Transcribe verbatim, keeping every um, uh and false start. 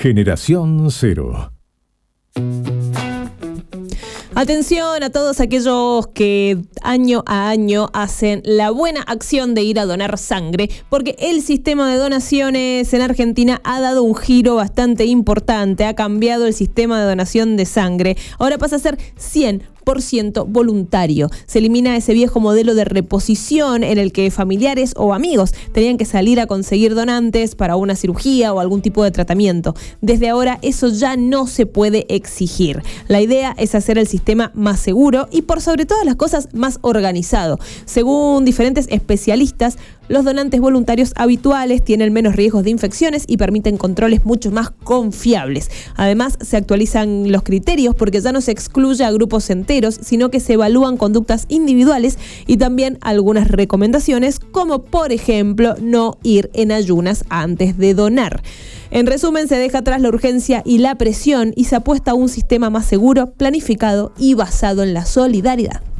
Generación Cero. Atención a todos aquellos que año a año hacen la buena acción de ir a donar sangre, porque el sistema de donaciones en Argentina ha dado un giro bastante importante, ha cambiado el sistema de donación de sangre. Ahora pasa a ser cien por ciento voluntario. Se elimina ese viejo modelo de reposición en el que familiares o amigos tenían que salir a conseguir donantes para una cirugía o algún tipo de tratamiento. Desde ahora eso ya no se puede exigir. La idea es hacer el sistema más seguro y, por sobre todas las cosas, más organizado. Según diferentes especialistas, los donantes voluntarios habituales tienen menos riesgos de infecciones y permiten controles mucho más confiables. Además, se actualizan los criterios porque ya no se excluye a grupos enteros, sino que se evalúan conductas individuales y también algunas recomendaciones, como por ejemplo no ir en ayunas antes de donar. En resumen, se deja atrás la urgencia y la presión y se apuesta a un sistema más seguro, planificado y basado en la solidaridad.